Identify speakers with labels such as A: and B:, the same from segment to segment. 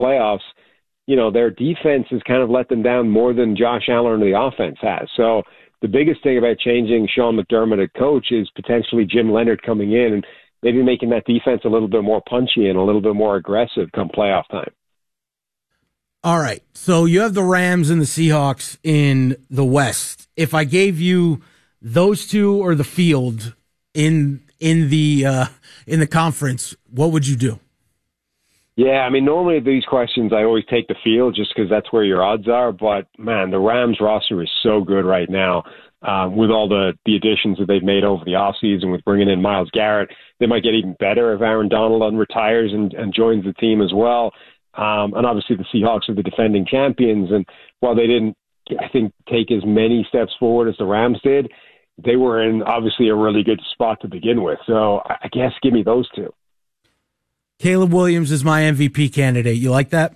A: playoffs, their defense has kind of let them down more than Josh Allen and the offense has. So the biggest thing about changing Sean McDermott at coach is potentially Jim Leonhard coming in and maybe making that defense a little bit more punchy and a little bit more aggressive come playoff time.
B: All right. So you have the Rams and the Seahawks in the West. If I gave you those two or the field in the conference, what would you do?
A: Yeah, normally these questions I always take the field just because that's where your odds are. But, man, the Rams roster is so good right now with all the additions that they've made over the offseason with bringing in Myles Garrett. They might get even better if Aaron Donald retires and joins the team as well. And obviously the Seahawks are the defending champions. And while they didn't, I think, take as many steps forward as the Rams did, they were in obviously a really good spot to begin with. So I guess give me those two.
B: Caleb Williams is my MVP candidate. You like that?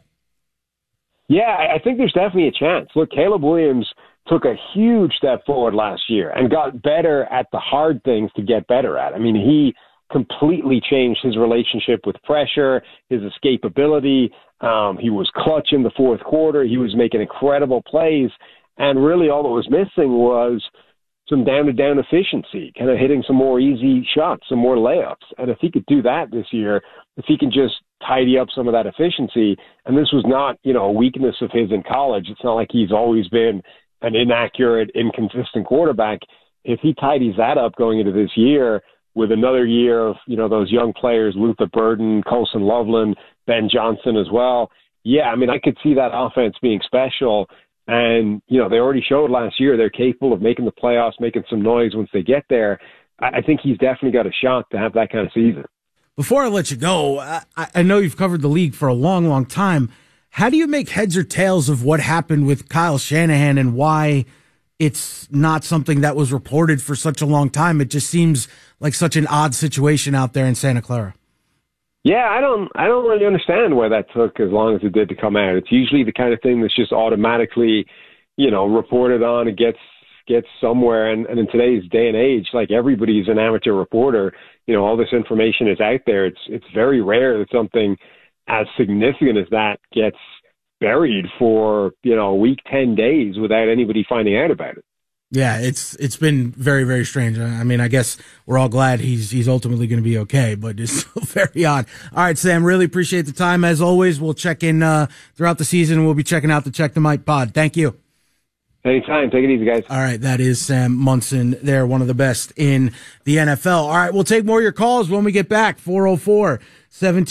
A: Yeah, I think there's definitely a chance. Look, Caleb Williams took a huge step forward last year and got better at the hard things to get better at. He completely changed his relationship with pressure, his escapability. He was clutch in the fourth quarter. He was making incredible plays. And really all that was missing was some down-to-down efficiency, kind of hitting some more easy shots, some more layups. And if he could do that this year, if he can just tidy up some of that efficiency, and this was not, a weakness of his in college. It's not like he's always been an inaccurate, inconsistent quarterback. If he tidies that up going into this year with another year of, those young players, Luther Burden, Colson Loveland, Ben Johnson as well, yeah, I could see that offense being special. And, they already showed last year they're capable of making the playoffs, making some noise once they get there. I think he's definitely got a shot to have that kind of season.
B: Before I let you go, I know you've covered the league for a long, long time. How do you make heads or tails of what happened with Kyle Shanahan and why it's not something that was reported for such a long time? It just seems like such an odd situation out there in Santa Clara.
A: Yeah, I don't really understand why that took as long as it did to come out. It's usually the kind of thing that's just automatically, reported on and gets somewhere. And in today's day and age, like everybody's an amateur reporter, all this information is out there. It's very rare that something as significant as that gets buried for, a week, 10 days without anybody finding out about it.
B: Yeah, it's been very, very strange. I guess we're all glad he's ultimately going to be okay, but it's still very odd. All right, Sam, really appreciate the time. As always, we'll check in throughout the season. We'll be checking out the Check the Mike pod. Thank you.
A: Anytime. Take it easy, guys.
B: All right, that is Sam Monson there, one of the best in the NFL. All right, we'll take more of your calls when we get back. 404-17